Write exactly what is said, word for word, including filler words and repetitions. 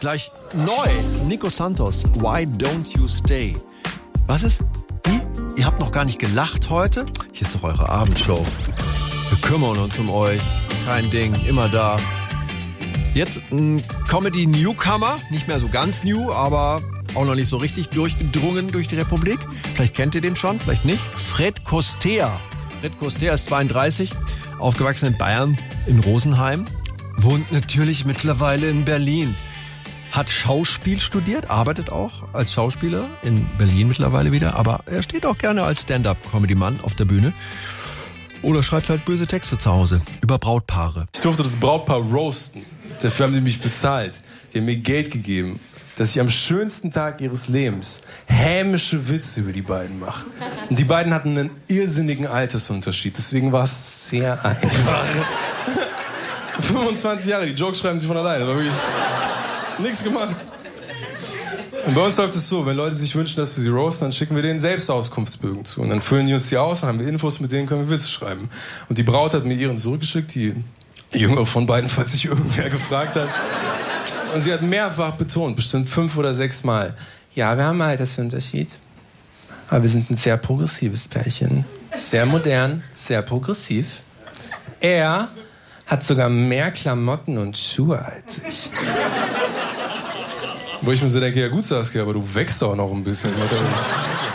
Gleich neu. Nico Santos, Why Don't You Stay? Was ist? Wie? Ihr habt noch gar nicht gelacht heute? Hier ist doch eure Abendshow. Wir kümmern uns um euch. Kein Ding, immer da. Jetzt ein Comedy-Newcomer. Nicht mehr so ganz new, aber auch noch nicht so richtig durchgedrungen durch die Republik. Vielleicht kennt ihr den schon, vielleicht nicht. Fred Kostea. Fred Kostea ist zweiunddreißig, aufgewachsen in Bayern, in Rosenheim. Wohnt natürlich mittlerweile in Berlin. Hat Schauspiel studiert, arbeitet auch als Schauspieler in Berlin mittlerweile wieder. Aber er steht auch gerne als Stand-up-Comedy-Mann auf der Bühne. Oder schreibt halt böse Texte zu Hause über Brautpaare. Ich durfte das Brautpaar roasten. Dafür haben die mich bezahlt. Die haben mir Geld gegeben, dass ich am schönsten Tag ihres Lebens hämische Witze über die beiden mache. Und die beiden hatten einen irrsinnigen Altersunterschied. Deswegen war es sehr einfach. fünfundzwanzig Jahre, die Jokes schreiben sich von alleine. Das war wirklich nichts gemacht. Und bei uns läuft es so, wenn Leute sich wünschen, dass wir sie roasten, dann schicken wir denen selbst Auskunftsbögen zu. Und dann füllen die uns die aus, dann haben wir Infos, mit denen können wir Witze schreiben. Und die Braut hat mir ihren zurückgeschickt, die jüngere von beiden, falls sich irgendwer gefragt hat. Und sie hat mehrfach betont, bestimmt fünf oder sechs Mal, ja, wir haben einen Altersunterschied, aber wir sind ein sehr progressives Pärchen. Sehr modern, sehr progressiv. Er hat sogar mehr Klamotten und Schuhe als ich. Wo ich mir so denke, ja gut, Saskia, aber du wächst auch noch ein bisschen.